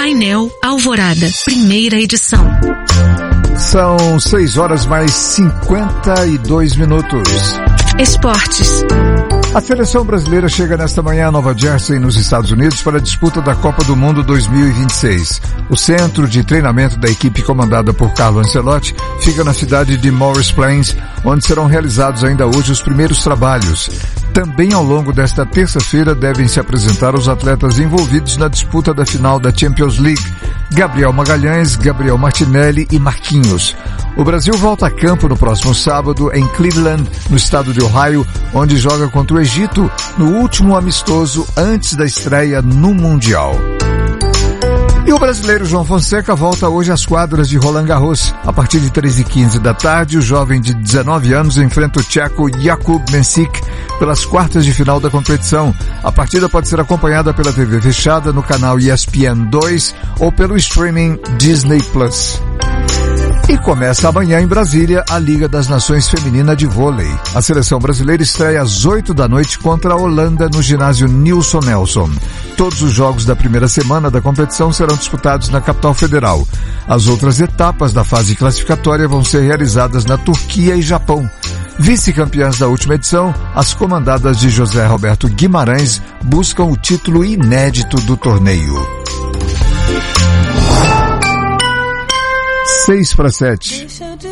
Painel Alvorada, primeira edição. São 6:52. Esportes. A seleção brasileira chega nesta manhã a Nova Jersey, nos Estados Unidos, para a disputa da Copa do Mundo 2026. O centro de treinamento da equipe comandada por Carlo Ancelotti fica na cidade de Morris Plains, onde serão realizados ainda hoje os primeiros trabalhos. Também ao longo desta terça-feira devem se apresentar os atletas envolvidos na disputa da final da Champions League: Gabriel Magalhães, Gabriel Martinelli e Marquinhos. O Brasil volta a campo no próximo sábado em Cleveland, no estado de Ohio, onde joga contra o Egito no último amistoso antes da estreia no Mundial. E o brasileiro João Fonseca volta hoje às quadras de Roland Garros. A partir de 3h15 da tarde, o jovem de 19 anos enfrenta o tcheco Jakub Mensik pelas quartas de final da competição. A partida pode ser acompanhada pela TV fechada no canal ESPN2 ou pelo streaming Disney+. E começa amanhã em Brasília a Liga das Nações Feminina de Vôlei. A seleção brasileira estreia às 8h com a Holanda no ginásio Nilson Nelson. Todos os jogos da primeira semana da competição serão disputados na capital federal. As outras etapas da fase classificatória vão ser realizadas na Turquia e Japão. Vice-campeãs da última edição, as comandadas de José Roberto Guimarães buscam o título inédito do torneio. 6:07.